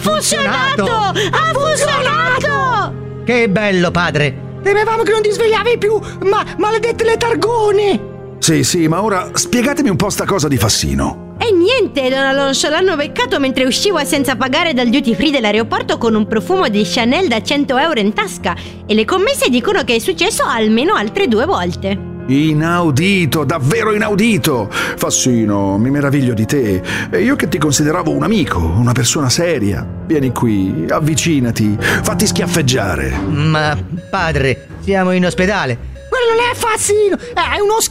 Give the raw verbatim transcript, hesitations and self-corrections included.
funzionato! Ha funzionato! Che bello, padre! Temevamo che non ti svegliavi più, ma maledette le targone! Sì, sì, ma ora spiegatemi un po' sta cosa di Fassino. E niente, don Alonso, l'hanno beccato mentre usciva senza pagare dal duty free dell'aeroporto con un profumo di Chanel da cento euro in tasca. E le commesse dicono che è successo almeno altre due volte. Inaudito, davvero inaudito! Fassino, mi meraviglio di te. E io che ti consideravo un amico, una persona seria. Vieni qui, avvicinati, fatti schiaffeggiare. Ma, padre, siamo in ospedale. Quello non è Fassino, è uno